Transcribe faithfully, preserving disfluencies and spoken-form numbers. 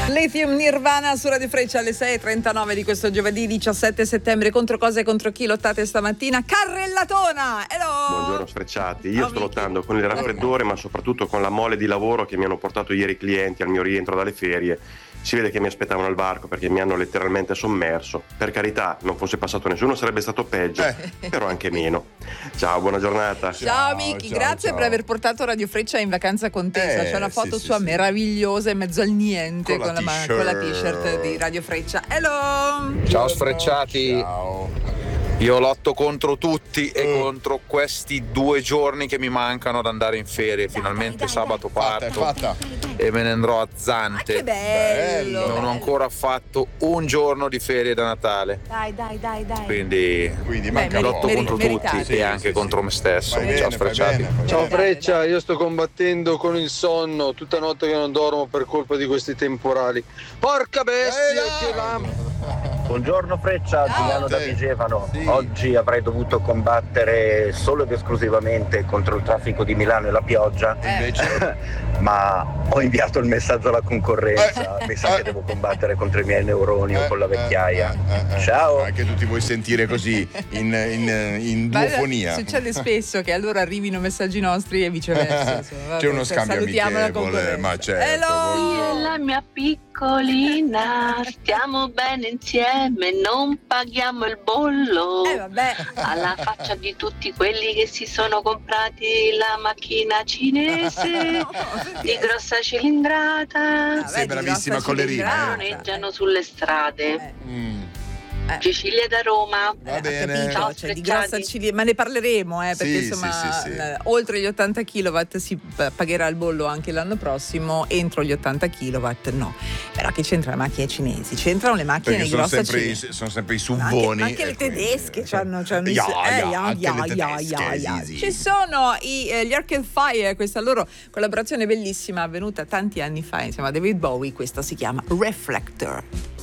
Lithium Nirvana su Radio Freccia alle sei e trentanove di questo giovedì diciassette settembre. Contro cosa e contro chi lottate stamattina? Carrellatona! Hello! Buongiorno Sfrecciati, io Oh, sto lottando con il raffreddore ma soprattutto con la mole di lavoro che mi hanno portato ieri i clienti al mio rientro dalle ferie. Si vede che mi aspettavano al varco perché mi hanno letteralmente sommerso. Per carità, non fosse passato nessuno sarebbe stato peggio, Eh. però anche meno. Ciao, buona giornata. Ciao, Ciao, Miki, ciao, grazie ciao. per aver portato Radio Freccia in vacanza con te. Eh, C'è una foto sì, sua sì, sì. meravigliosa in mezzo al niente Con con, la la, ma- t-shirt. con la t-shirt di Radio Freccia. Hello! Ciao Sfrecciati, Ciao. io lotto contro tutti e Mm. contro questi due giorni che mi mancano ad andare in ferie. Finalmente sabato Fatta, è parto fatta. e me ne andrò a Ma Zante. che bello! Bello. Non ho ancora fatto un giorno di ferie da Natale, Dai, dai, dai, dai. quindi Quindi Beh, manca meri- lotto meri- contro meritate. tutti Sì, e anche sì, contro sì. me stesso. Fai bene, Ciao fai Sfrecciati. bene, fai Ciao bene. Freccia, io sto combattendo con il sonno, tutta notte che non dormo per colpa di questi temporali. Porca bestia, Eh, che dai. lampo! Buongiorno Freccia, Ciao. Giuliano da Sì. Vigevano. Sì. Oggi avrei dovuto combattere solo ed esclusivamente contro il traffico di Milano e la pioggia, Eh. Invece, ma ho inviato il messaggio alla concorrenza. Eh. Mi sa Eh. che devo combattere contro i miei neuroni o eh, con la vecchiaia. eh, eh, eh. Ciao. Anche tu ti vuoi sentire così in, in, in Ma duofonia. succede spesso che allora arrivino messaggi nostri e viceversa. insomma, vabbè, C'è uno cioè, scambio salutiamo la amichevole, concorrenza. ma certo, Hello! voglio- Io e la mia piccolina stiamo bene insieme, non paghiamo il bollo. Eh vabbè. Alla faccia di tutti quelli che si sono comprati la macchina cinese di grossa cilindrata, Vabbè, Sei di bravissima grossa con le rime, eh. cilindrata. oneggiano sulle strade. Eh, Mm, eh. Cecilia da Roma. Va Eh, bene. ho capito, Ciao, cioè, di Sfrecciati. grossa cili- ma ne parleremo, eh, perché Sì, insomma sì, sì, sì. eh, oltre gli ottanta chilowatt si p- pagherà il bollo anche l'anno prossimo, entro gli ottanta chilowatt no. Però che c'entra le macchine cinesi? C'entrano le macchine perché di sono grossa sempre, i, cilindrata. sono sempre i Ma anche, subvoni. ma anche e le quindi- tedesche c'hanno, c'hanno i- Ya, eh, ya, ya, anche ya, le ya, tedesche, ya, ya. sì, sì. Ci sono i, eh, gli Arcade Fire, questa loro collaborazione bellissima avvenuta tanti anni fa insieme a David Bowie, questa si chiama Reflector.